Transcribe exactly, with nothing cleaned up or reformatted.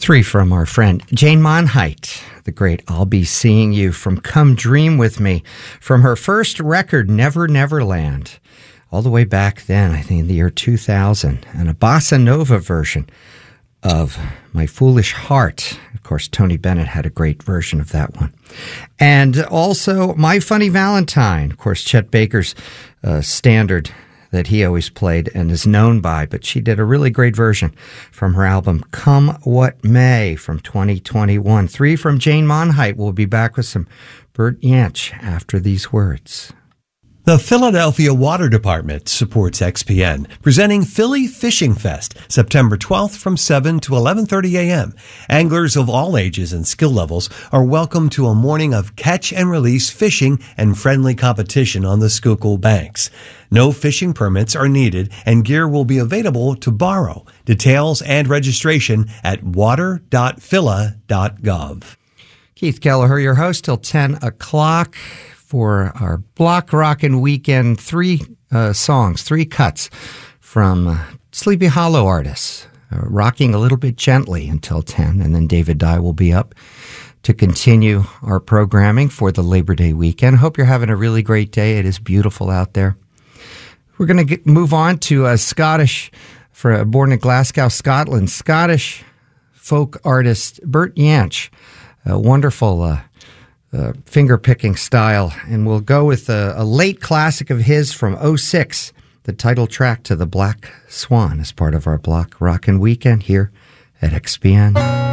Three from our friend Jane Monheit, the great I'll Be Seeing You, from Come Dream With Me, from her first record, Never Neverland, all the way back then, I think in the year two thousand, and a bossa nova version of My Foolish Heart. Of course, Tony Bennett had a great version of that one. And also My Funny Valentine, of course, Chet Baker's uh, standard that he always played and is known by, but she did a really great version from her album Come What May from twenty twenty-one. Three from Jane Monheit. We'll be back with some Bert Jansch after these words. The Philadelphia Water Department supports X P N, presenting Philly Fishing Fest, September twelfth from seven to eleven thirty a.m. Anglers of all ages and skill levels are welcome to a morning of catch and release fishing and friendly competition on the Schuylkill banks. No fishing permits are needed, and gear will be available to borrow. Details and registration at water dot phila dot gov. Keith Kelleher, your host, till ten o'clock. For our Block Rockin' Weekend, three uh, songs, three cuts from uh, Sleepy Hollow artists, uh, rocking a little bit gently until ten, and then David Dye will be up to continue our programming for the Labor Day weekend. Hope you're having a really great day. It is beautiful out there. We're going to move on to a Scottish, for uh, born in Glasgow, Scotland, Scottish folk artist Bert Jansch, a wonderful uh, Uh, finger-picking style, and we'll go with a, a late classic of his from oh six, the title track to The Black Swan, as part of our Block Rockin' Weekend here at X P N.